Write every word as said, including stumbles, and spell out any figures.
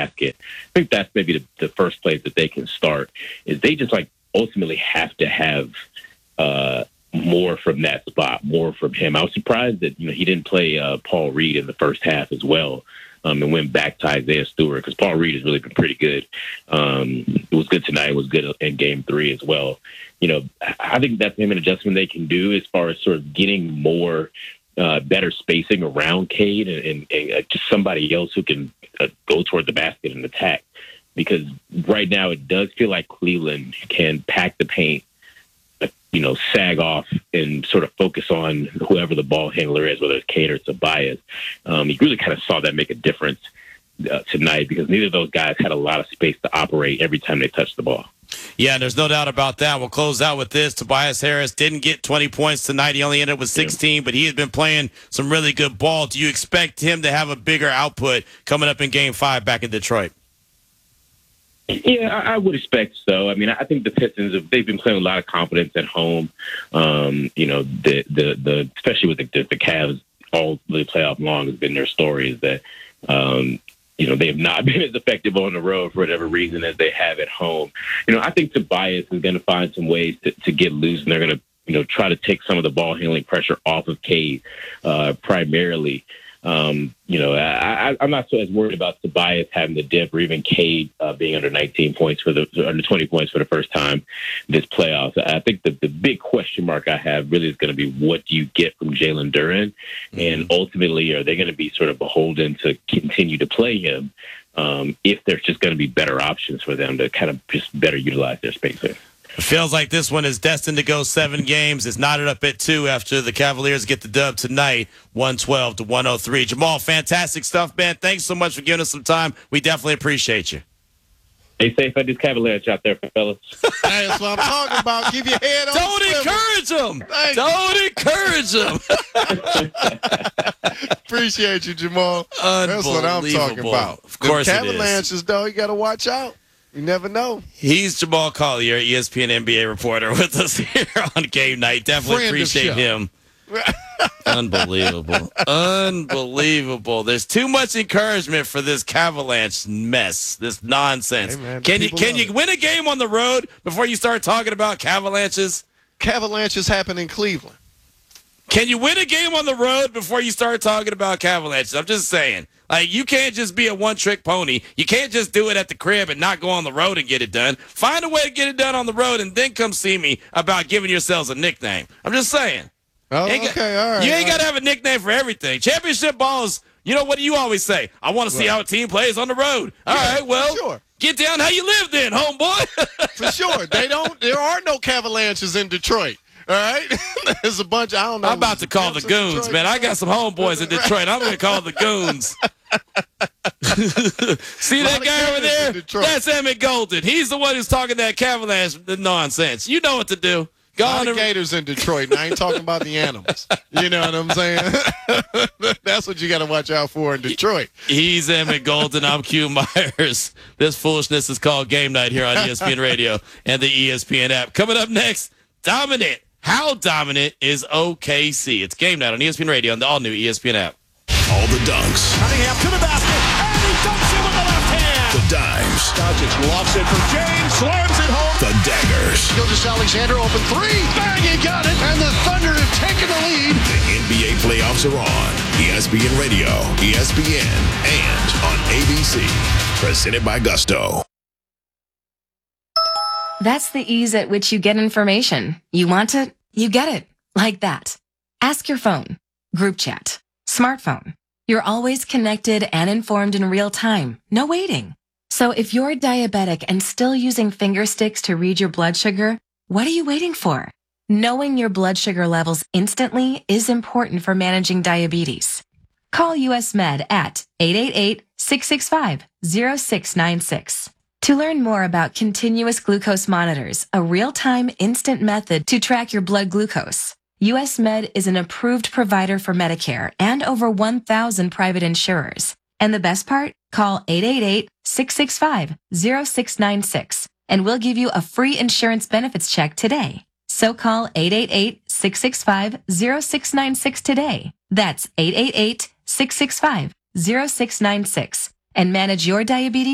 basket. I think that's maybe the, the first place that they can start is they just like ultimately have to have uh, more from that spot, more from him. I was surprised that, you know, he didn't play uh, Paul Reed in the first half as well. Um, and went back to Isaiah Stewart because Paul Reed has really been pretty good. Um, it was good tonight. It was good in game three as well. You know, I think that's maybe an adjustment they can do as far as sort of getting more uh, better spacing around Cade and, and, and uh, just somebody else who can uh, go toward the basket and attack. Because right now it does feel like Cleveland can pack the paint, you know, sag off and sort of focus on whoever the ball handler is, whether it's Cade or Tobias. Um, you really kind of saw that make a difference uh, tonight because neither of those guys had a lot of space to operate every time they touched the ball. Yeah, there's no doubt about that. We'll close out with this. Tobias Harris didn't get twenty points tonight. He only ended up with sixteen, yeah. but he has been playing some really good ball. Do you expect him to have a bigger output coming up in game five back in Detroit? Yeah, I, I would expect so. I mean, I think the Pistons, they've been playing with a lot of confidence at home. Um, you know, the, the, the, especially with the, the, the Cavs all the playoff long has been their story is that, um, you know, they have not been as effective on the road for whatever reason as they have at home. You know, I think Tobias is going to find some ways to, to get loose, and they're going to, you know, try to take some of the ball handling pressure off of Cade uh, primarily. Um, you know, I, I, I'm not so as worried about Tobias having the dip or even Cade uh, being under nineteen points for the under twenty points for the first time this playoffs. I think the, the big question mark I have really is going to be what do you get from Jalen Duren, mm-hmm. and ultimately are they going to be sort of beholden to continue to play him um, if there's just going to be better options for them to kind of just better utilize their spacing. It feels like this one is destined to go seven games. It's knotted up at two after the Cavaliers get the dub tonight, one twelve to one oh three. Jamal, fantastic stuff, man. Thanks so much for giving us some time. We definitely appreciate you. Stay safe at this Cavaliers out there, fellas. Hey, that's what I'm talking about. Keep your head on. Don't encourage them. Don't encourage them. Appreciate you, Jamal. That's what I'm talking about. Of course, the Avalanches, though, you got to watch out. You never know. He's Jamal Collier, E S P N N B A reporter, with us here on game night. Definitely Friend appreciate him. Unbelievable. Unbelievable. There's too much encouragement for this Cavalanche mess, this nonsense. Hey, man, can you can you win a game on the road before you start talking about Cavalanches? Cavalanches happen in Cleveland. Can you win a game on the road before you start talking about Cavalanches? I'm just saying. Like, you can't just be a one-trick pony. You can't just do it at the crib and not go on the road and get it done. Find a way to get it done on the road and then come see me about giving yourselves a nickname. I'm just saying. Oh, okay, got, all right. You ain't got right. to have a nickname for everything. Championship balls, you know what do you always say? I want to see right. how a team plays on the road. All yeah, right, well, sure. Get down how you live then, homeboy. For sure. They don't. There are no Cavalanches in Detroit. All right? There's a bunch. I don't know. I'm about to call the goons, man. I got some homeboys in Detroit. I'm going to call the goons. See that guy over there? That's Emmett Golden. He's the one who's talking that Cavaliers nonsense. You know what to do. Go on. And... Gators in Detroit, and I ain't talking about the animals. You know what I'm saying? That's what you got to watch out for in Detroit. He's Emmett Golden. I'm Q Myers. This foolishness is called Game Night here on E S P N Radio and the E S P N app. Coming up next, dominant. How dominant is O K C? It's Game Night on E S P N Radio and the all-new E S P N app. All the dunks. Cunningham to the basket, and he dunks it with the left hand. The dimes. Doncic lofts it for James, slams it home. The daggers. Gilgeous Alexander open three. Bang, he got it. And the Thunder have taken the lead. The N B A playoffs are on. E S P N Radio, E S P N, and on A B C. Presented by Gusto. That's the ease at which you get information. You want it, you get it. Like that. Ask your phone. Group chat. Smartphone. You're always connected and informed in real time. No waiting. So if you're diabetic and still using finger sticks to read your blood sugar, what are you waiting for? Knowing your blood sugar levels instantly is important for managing diabetes. Call U S Med at eight eight eight, six six five, zero six nine six. To learn more about continuous glucose monitors, a real-time instant method to track your blood glucose, U S Med is an approved provider for Medicare and over one thousand private insurers. And the best part? Call eight eight eight, six six five, zero six nine six and we'll give you a free insurance benefits check today. So call eight eight eight, six six five, zero six nine six today. That's eight eight eight, six six five, zero six nine six and manage your diabetes